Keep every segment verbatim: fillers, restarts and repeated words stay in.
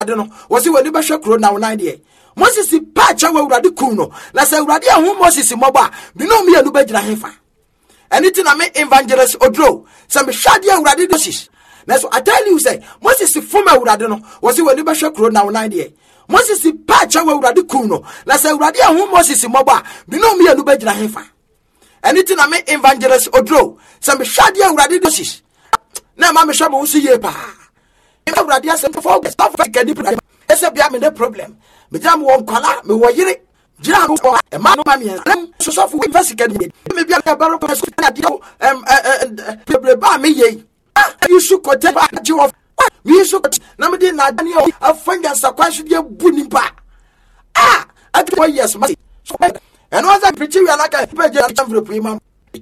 I don't know. Was it when you basho kro now nine Moses patch away with the kuno. Na say Uradia who Moses moba. Be no me and Ubedra hefa. Anything I make evangelist Odro. Some shadia Uradi dosis. That's what I tell you say. Moses former Uradano. Was it when you basho kro now nine Moses patch away with the kuno. Na say Uradia who Moses moba. Be no me and Ubedra hefa. Anything I make evangelist Odro. Some shadia Uradi dosis. Na mama shaba usi ye pa. If Uradia sem for stop get the ese bia me the problem. Me jam won kwala me wo yire. Jira ko e ma no ma me. So so for invest get me. Me bia ka baro ko so na di em eh ba me ye. Ah you should ko te ba ji of. Me should na me di na dani o afanga sakwa so dia bu nimpa. Ah at four years ma. And once I preach we are like a page of prima.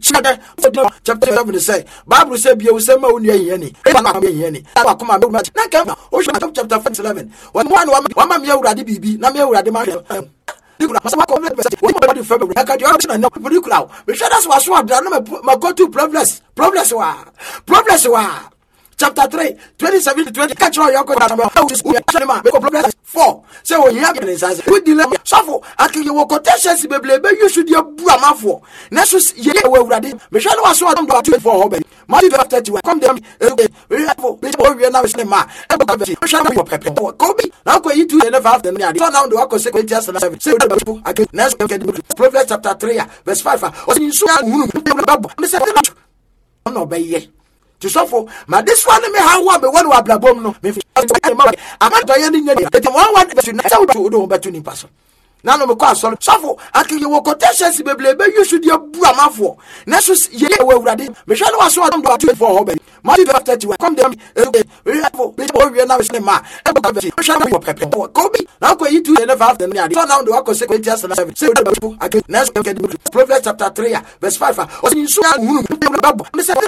Chapter seven say Bible say be o say ma onu ehia na me ehia ni na kuma me na ka o chapter eleven one one one me Urade bibi na me Urade ma Nicola masa ko me say we body February ka di option na Nicola we share that was what na ma go to problems problems wa problems wa chapter three twenty-seven to twenty catch all your go na ma problems four say we hear me say we delay suffer akiri wo quotations beblebe you should your bu amafo na so ye we Urade me share was what do twenty-four ho be Matthew thirty come them we have we we na we ma e go be share your pepe go be na ko yi two and five then ya so now do ko say twenty seven say we again next Proverbs chapter three verse five o sin so hunu me say no be ye to suffer ma this one me how one me one wa blabom no me am not doing anything it one one to na to do betu ni person na no me kwa so suffer akiri wo quotations beblebe you should your bu amafo na so ye we Urade me hwe no waso do twenty-four ho be Matthew thirty come them we have we na we ma e go be hwe your pepe go be na ko yi two and five then ya so now do ko say twenty seven say we again next Proverbs chapter three verse five o sin so hunu me say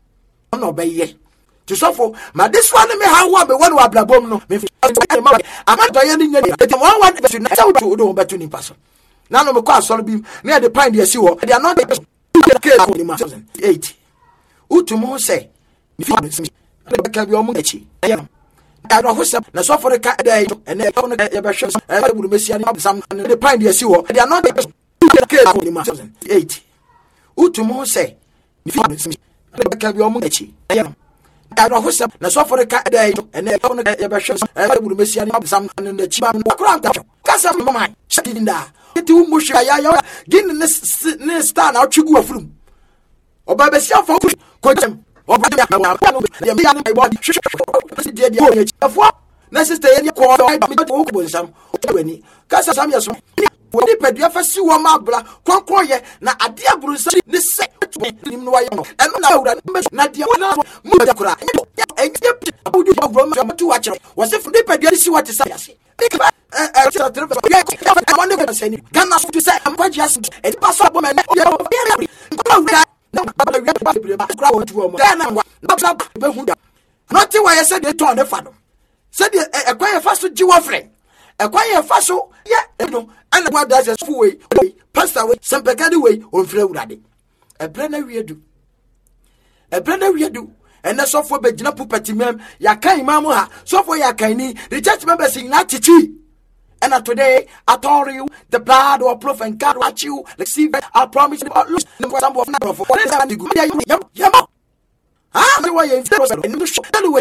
no be ye to suffer ma this one me how one be one wa blabom no me am not doing anything it one one to na to do betu ni person na no me kwa so bi na the pine dey si wo they are not eight utumo say me fi ka bi o mu echi I don't know na so for the cat day and e no e be hwe e buru mesia ni sam the pine dey si wo they are not eight utumo say me fi ka bi o mu echi I don't know na so for the cat day and e no e be hwe e buru mesia ni sam the chiba no kra nta kasa mama shidinda eti wo mu hwe ya ya gin ne star na otwigu afrum oba be sia fo ko jem oba ya na no ya me ya na body hwe de de o afo na sister ye ko me ko ko sam o wani kasa sam yeso woni pedua fa si wo ma bra konkon ye na ade aburu sa ne se nim no wa ye no eno na wura na de na mu da kura enye abudu bro ma tu wa kire wo se fu ne pedua si wa te sa yase eh eh sa tre ya ko woni ko se ni gana so to say am kwaji as e pa so abo me na ko wura na ba wi ba bre ba kura wo tu wo mo na wa na ba be hu da not wa ye se de to ne fa no se de e kwa ye fa so ji wo fre e kwa ye fa so ye no and what does a full way pastor way some pekade way on frɛ Urade e brana wiedu e brana wiedu and na so for be gina pupati mem ya kan imam ha so for ya kan ni the church members in na chichi and today I told you the blood of proof and God watch you receive I promise you look some of na for what is that good ya ya ah me why you